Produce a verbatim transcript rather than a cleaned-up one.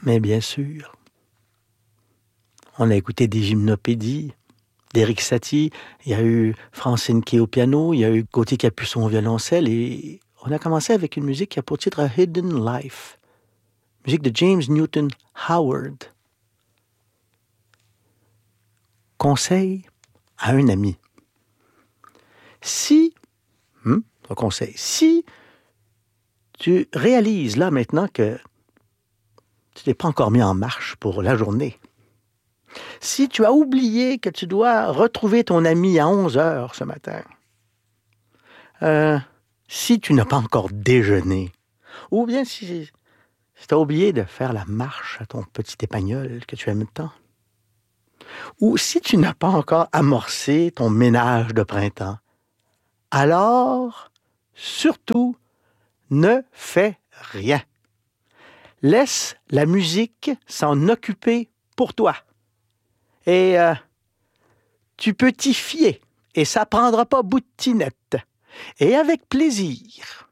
Mais bien sûr, on a écouté des gymnopédies, d'Éric Satie, il y a eu Francine Kay au piano, il y a eu Gauthier Capuçon au violoncelle, et on a commencé avec une musique qui a pour titre A Hidden Life, musique de James Newton Howard. Conseil à un ami. Si, hmm, un conseil, si tu réalises là maintenant que tu t'es pas encore mis en marche pour la journée, si tu as oublié que tu dois retrouver ton ami à onze heures ce matin, euh, si tu n'as pas encore déjeuné, ou bien si, si tu as oublié de faire la marche à ton petit épagnol que tu aimes tant, ou si tu n'as pas encore amorcé ton ménage de printemps, alors, surtout, ne fais rien. Laisse la musique s'en occuper pour toi. Et euh, tu peux t'y fier, et ça prendra pas bout de tinette. Et avec plaisir,